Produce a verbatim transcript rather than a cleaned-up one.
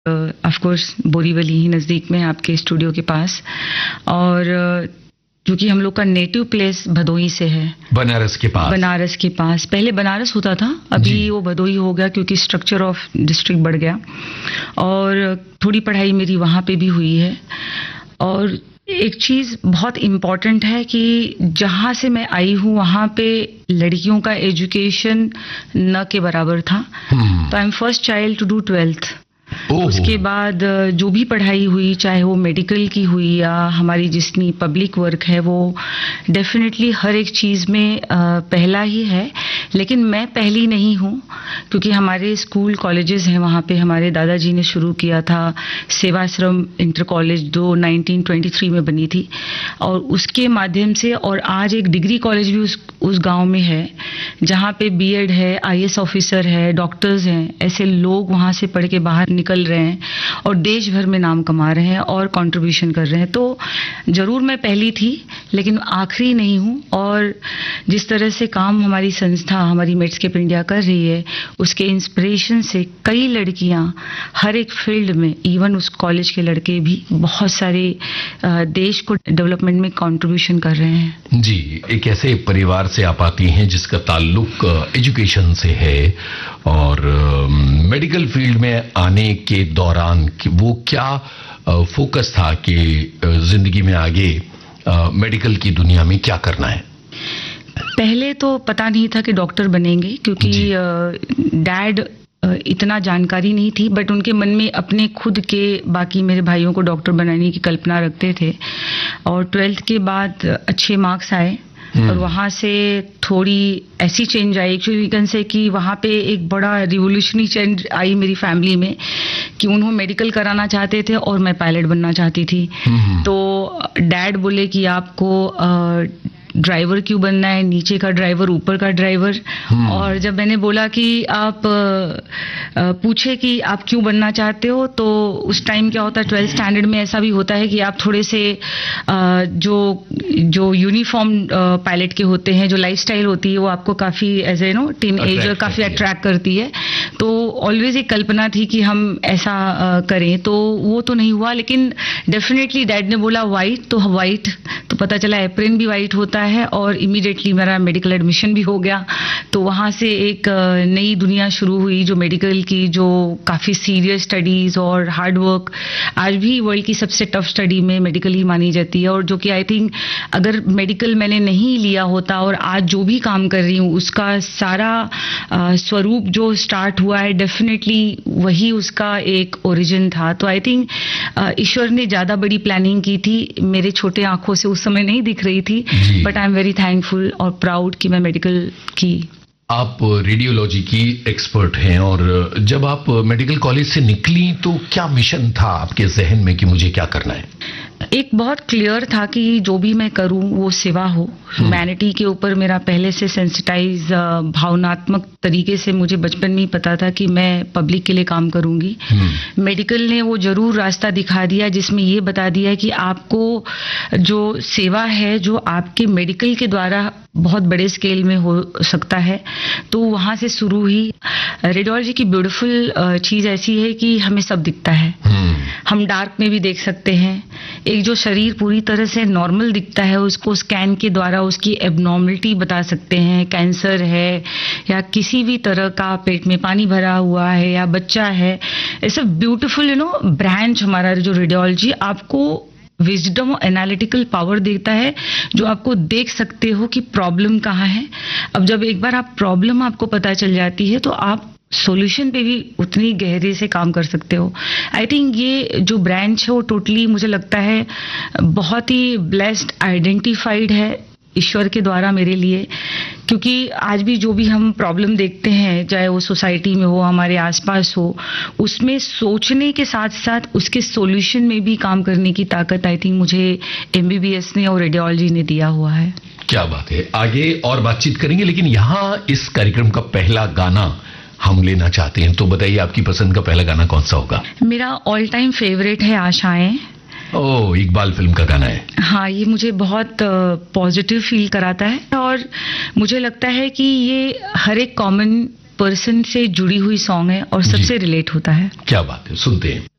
Of course Borivali ही नज़दीक में है आपके स्टूडियो के पास। और क्योंकि हम लोग का नेटिव प्लेस भदोही से है, बनारस के पास। बनारस के पास पहले बनारस होता था, अभी वो भदोही हो गया क्योंकि स्ट्रक्चर ऑफ डिस्ट्रिक्ट बढ़ गया। और थोड़ी पढ़ाई मेरी वहाँ पे भी हुई है। और एक चीज़ बहुत इम्पॉर्टेंट है कि जहाँ से मैं आई हूँ वहाँ पे लड़कियों का एजुकेशन न के बराबर था। तो I am first child to do twelfth. उसके बाद जो भी पढ़ाई हुई, चाहे वो मेडिकल की हुई या हमारी जितनी पब्लिक वर्क है, वो डेफिनेटली हर एक चीज़ में पहला ही है। लेकिन मैं पहली नहीं हूँ क्योंकि हमारे स्कूल कॉलेजेस हैं वहाँ पे। हमारे दादाजी ने शुरू किया था सेवाश्रम इंटर कॉलेज, जो नाइनटीन ट्वेंटी थ्री में बनी थी, और उसके माध्यम से और आज एक डिग्री कॉलेज भी उस उस गांव में है जहाँ पे बीएड है, आईएएस ऑफिसर है, डॉक्टर्स हैं। ऐसे लोग वहाँ से पढ़ के बाहर निकल रहे हैं और देश भर में नाम कमा रहे हैं और कंट्रीब्यूशन कर रहे हैं। तो जरूर मैं पहली थी लेकिन आखिरी नहीं हूँ। और जिस तरह से काम हमारी संस्था, हमारी मेडस्केप इंडिया कर रही है, उसके इंस्पिरेशन से कई लड़कियां हर एक फील्ड में, इवन उस कॉलेज के लड़के भी बहुत सारे देश को डेवलपमेंट में कंट्रीब्यूशन कर रहे हैं। जी, एक ऐसे परिवार से आप आती हैं जिसका ताल्लुक एजुकेशन से है, और मेडिकल फील्ड में आने के दौरान वो क्या फोकस था कि जिंदगी में आगे मेडिकल की दुनिया में क्या करना है? पहले तो पता नहीं था कि डॉक्टर बनेंगे, क्योंकि डैड इतना जानकारी नहीं थी, बट उनके मन में अपने खुद के बाकी मेरे भाइयों को डॉक्टर बनाने की कल्पना रखते थे। और ट्वेल्थ के बाद अच्छे मार्क्स आए और वहाँ से थोड़ी ऐसी change I, actually can say कि वहाँ पे एक बड़ा रिवोल्यूशनरी चेंज आई मेरी फैमिली में कि उन्होंने मेडिकल कराना चाहते थे और मैं पायलट बनना चाहती थी। तो डैड बोले कि आपको ड्राइवर क्यों बनना है, नीचे का ड्राइवर ऊपर का ड्राइवर। और जब मैंने बोला कि आप पूछे कि आप क्यों बनना चाहते हो, तो उस टाइम क्या होता है, ट्वेल्थ स्टैंडर्ड में ऐसा भी होता है कि आप थोड़े से जो जो यूनिफॉर्म पायलट के होते हैं, जो लाइफस्टाइल होती है, वो आपको काफ़ी as a no tin ager काफ़ी अट्रैक्ट करती है। तो ऑलवेज एक कल्पना थी कि हम ऐसा करें, तो वो तो नहीं हुआ। लेकिन डेफिनेटली डैड ने बोला वाइट, तो वाइट, तो पता चला एप्रिन भी वाइट होता है। और इमीडिएटली मेरा मेडिकल एडमिशन भी हो गया। तो वहाँ से एक नई दुनिया शुरू हुई जो मेडिकल की, जो काफ़ी सीरियस स्टडीज़ और हार्ड वर्क, आज भी वर्ल्ड की सबसे टफ स्टडी में मेडिकल ही मानी जाती है। और जो कि आई थिंक अगर मेडिकल मैंने नहीं लिया होता और आज जो भी काम कर रही हूँ उसका सारा स्वरूप जो स्टार्ट हुआ है, डेफिनेटली वही उसका एक ओरिजिन था। तो आई थिंक ईश्वर ने ज़्यादा बड़ी प्लानिंग की थी, मेरे छोटे आंखों से उस समय नहीं दिख रही थी, but I am very thankful और प्राउड कि मैं मेडिकल की। आप रेडियोलॉजी की एक्सपर्ट हैं, और जब आप मेडिकल कॉलेज से निकली तो क्या मिशन था आपके जहन में कि मुझे क्या करना है? एक बहुत क्लियर था कि जो भी मैं करूं वो सेवा हो। ह्यूमैनिटी के ऊपर मेरा पहले से सेंसिटाइज, भावनात्मक तरीके से मुझे बचपन में ही पता था कि मैं पब्लिक के लिए काम करूंगी। मेडिकल ने वो जरूर रास्ता दिखा दिया जिसमें ये बता दिया कि आपको जो सेवा है, जो आपके मेडिकल के द्वारा बहुत बड़े स्केल में हो सकता है। तो वहाँ से शुरू हुई। रेडियोलॉजी की ब्यूटीफुल चीज़ ऐसी है कि हमें सब दिखता है। हम डार्क में भी देख सकते हैं। एक जो शरीर पूरी तरह से नॉर्मल दिखता है, उसको स्कैन के द्वारा उसकी एबनॉर्मलिटी बता सकते हैं। कैंसर है या किसी भी तरह का पेट में पानी भरा हुआ है या बच्चा है, ऐसा ब्यूटीफुल यू नो ब्रांच हमारा जो रेडियोलॉजी आपको विजडम और एनालिटिकल पावर देता है, जो आपको देख सकते हो कि प्रॉब्लम कहाँ है। अब जब एक बार आप प्रॉब्लम आपको पता चल जाती है तो आप सॉल्यूशन पे भी उतनी गहरे से काम कर सकते हो। आई थिंक ये जो ब्रांच है वो टोटली मुझे लगता है बहुत ही ब्लेस्ड, आइडेंटिफाइड है ईश्वर के द्वारा मेरे लिए। क्योंकि आज भी जो भी हम प्रॉब्लम देखते हैं, चाहे वो सोसाइटी में हो, हमारे आसपास हो, उसमें सोचने के साथ साथ उसके सॉल्यूशन में भी काम करने की ताकत आई थिंक मुझे एमबीबीएस ने और रेडियोलॉजी ने दिया हुआ है। क्या बात है। आगे और बातचीत करेंगे, लेकिन यहाँ इस कार्यक्रम का पहला गाना हम लेना चाहते हैं, तो बताइए आपकी पसंद का पहला गाना कौन सा होगा? मेरा ऑल टाइम फेवरेट है आशाएं। ओह, इकबाल फिल्म का गाना है। हाँ, ये मुझे बहुत पॉजिटिव फील कराता है और मुझे लगता है कि ये हर एक कॉमन पर्सन से जुड़ी हुई सॉन्ग है और सबसे रिलेट होता है। क्या बात है, सुनते हैं।